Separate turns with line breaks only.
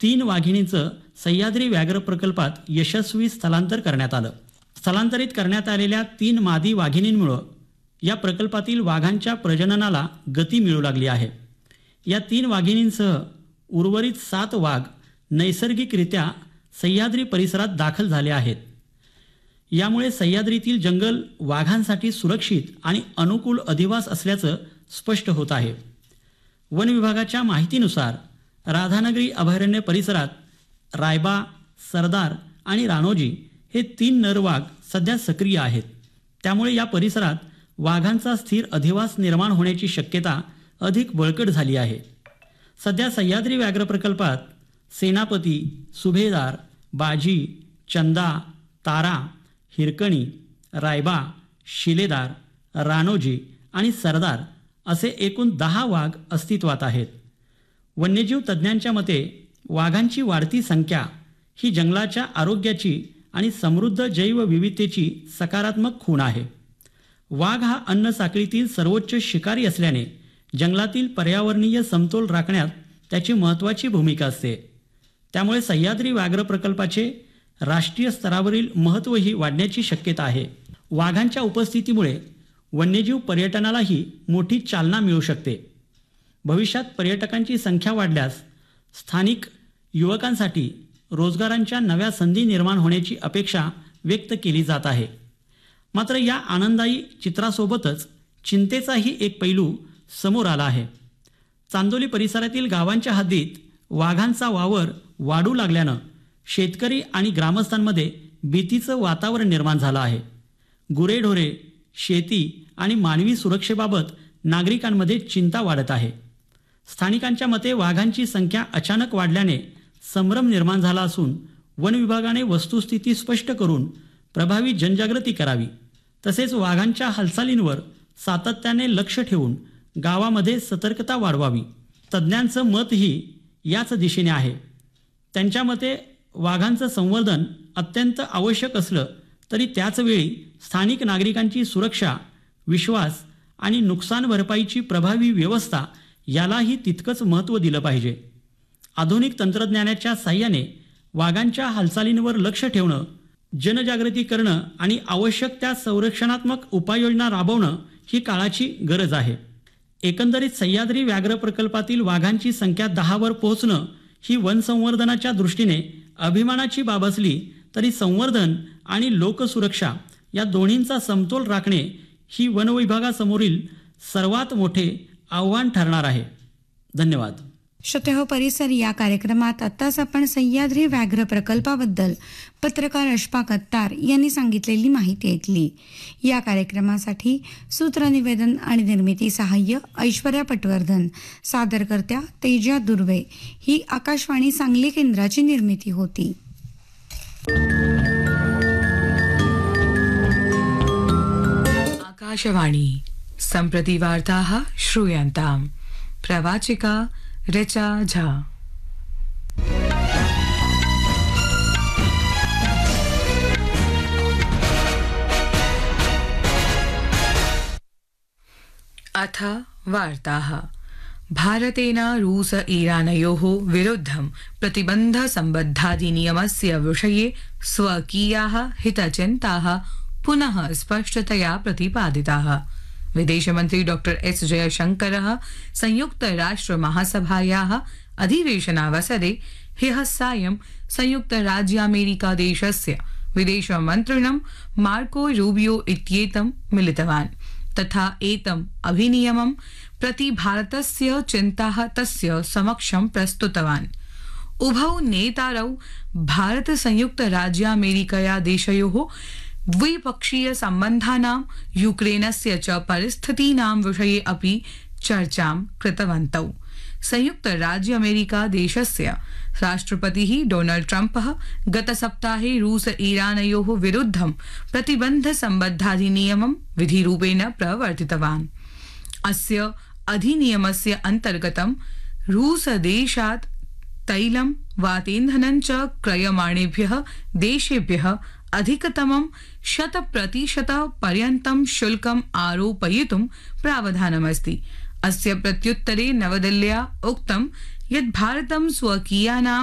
3 वाघिणींचं सह्याद्री व्याघ्र प्रकल्पात यशस्वी स्थलांतर करण्यात आलं. स्थलांतरित करण्यात आलेल्या 3 मादी वाघिणींमुळे या प्रकल्पातील वाघांच्या प्रजननाला गती मिळू लागली आहे. या 3 वाघिणींसह उर्वरित 7 वाघ नैसर्गिकरित्या सह्याद्री परिसरात दाखल झाले आहेत. यामुळे सह्याद्रीतील जंगल वाघांसाठी सुरक्षित आणि अनुकूल अधिवास असल्याचं स्पष्ट होत आहे. वन विभागाच्या माहितीनुसार राधानगरी अभयारण्य परिसरात रायबा, सरदार आणि राणोजी हे 3 नर वाघ सध्या सक्रिय आहेत. त्यामुळे या परिसरात वाघांचा स्थिर अधिवास निर्माण होण्याची शक्यता अधिक बळकट झाली आहे. सध्या सह्याद्री व्याघ्र प्रकल्पात सेनापती, सुभेदार, बाजी, चंदा, तारा, हिरकणी, रायबा, शिलेदार, राणोजी आणि सरदार असे एकूण 10 वाघ अस्तित्वात आहेत. वन्यजीव तज्ज्ञांच्या मते वाघांची वाढती संख्या ही जंगलाच्या आरोग्याची आणि समृद्ध जैवविविधतेची सकारात्मक खूण आहे. वाघ हा अन्न साखळीतील सर्वोच्च शिकारी असल्याने जंगलातील पर्यावरणीय समतोल राखण्यात त्याची महत्त्वाची भूमिका असते. त्यामुळे सह्याद्री व्याघ्र प्रकल्पाचे राष्ट्रीय स्तरावरील महत्त्वही वाढण्याची शक्यता आहे. वाघांच्या उपस्थितीमुळे वन्यजीव पर्यटनालाही मोठी चालना मिळू शकते. भविष्यात पर्यटकांची संख्या वाढल्यास स्थानिक युवकांसाठी रोजगारांच्या नव्या संधी निर्माण होण्याची अपेक्षा व्यक्त केली जात आहे. मात्र या आनंदायी चित्रासोबतच चिंतेचाही एक पैलू समोर आला आहे. चांदोली परिसरातील गावांच्या हद्दीत वाघांचा वावर वाढू लागल्यानं शेतकरी आणि ग्रामस्थांमध्ये भीतीचं वातावरण निर्माण झालं आहे. गुरेढोरे, शेती आणि मानवी सुरक्षेबाबत नागरिकांमध्ये चिंता वाढत आहे. स्थानिकांच्या मते वाघांची संख्या अचानक वाढल्याने संभ्रम निर्माण झाला असून वन विभागाने वस्तुस्थिती स्पष्ट करून प्रभावी जनजागृती करावी. तसेच वाघांच्या हालचालींवर सातत्याने लक्ष ठेवून गावामध्ये सतर्कता वाढवावी. तज्ज्ञांचं मतही याच दिशेने आहे. त्यांच्या मते वाघांचं संवर्धन अत्यंत आवश्यक असलं तरी त्याचवेळी स्थानिक नागरिकांची सुरक्षा, विश्वास आणि नुकसान भरपाईची प्रभावी व्यवस्था यालाही तितकंच महत्त्व दिलं पाहिजे. आधुनिक तंत्रज्ञानाच्या साहाय्याने वाघांच्या हालचालींवर लक्ष ठेवणं, जनजागृती करणं आणि आवश्यक त्या संरक्षणात्मक उपाययोजना राबवणं ही काळाची गरज आहे. एकंदरीत सह्याद्री व्याघ्र प्रकल्पातील वाघांची संख्या 10 वर पोहोचणं ही वन संवर्धनाच्या दृष्टीने अभिमानाची बाब असली तरी संवर्धन आणि लोकसुरक्षा या दोन्हींचा समतोल राखणे ही वन विभागासमोरील सर्वात मोठे आव्हान ठरणार आहे. धन्यवाद.
श्रोतेहो, परिसर या कार्यक्रमात आत्ताच आपण सह्याद्री व्याघ्र प्रकल्पाबद्दल पत्रकार अशफाक अत्तार यांनी सांगितलेली माहिती ऐकली. या कार्यक्रमासाठी सूत्रनिवेदन आणि निर्मिती सहाय्य ऐश्वर्या पटवर्धन, सादरकर्त्या तेजा दुर्वे. ही आकाशवाणी सांगली केंद्राची निर्मिती होती.
आकाशवाणी सम्प्रति वार्ताः श्रूयन्ताम्. प्रवाचिका ऋचा झा. अथ वार्ताः. भारतेन रूस ईरानयोः विरुद्धं प्रतिबन्धसम्बद्धाधिनियमस्य विषये स्वकीयाः हितचिन्ताः पुनः स्पष्टतया प्रतिपादिताः. विदेशमन्त्री डॉक्टर एस जयशंकरः संयुक्त राष्ट्र महासभायाः अधिवेशनावसरे ह्यः सायं संयुक्त राज्यामेरिका देशस्य विदेशमन्त्रिणं मार्को रूबियो इत्येतं मिलितवान् तथा एतम् अभिनियमं प्रति भारतस्य चिन्ताः तस्य समक्षं प्रस्तुतवान्. उभौ नेतारौ भारत संयुक्त राज्यामेरिकया देशयोः द्विपक्षीय सम्बन्धानां, यूक्रेनस्य च परिस्थितीनां विषये अपि चर्चां कृतवन्तौ. संयुक्त राज्य अमेरिका देशस्य राष्ट्रपतिः डोनाल्ड ट्रम्पः गतसप्ताहे रूस ईरानयोः विरुद्धं प्रतिबन्धसम्बद्धाधिनियमं विधिरूपेण प्रवर्तितवान्. अस्य अधिनियमस्य अन्तर्गतं रूसदेशात् तैलं, वातेन्धनं च क्रयमाणेभ्यः देशेभ्यः अधिकतमं 100% पर्यन्तं शुल्कम् आरोपयितुं प्रावधानमस्ति. अस्य प्रत्युत्तरे नवदिल्ल्या उक्तं यत् भारतं स्वकीयानां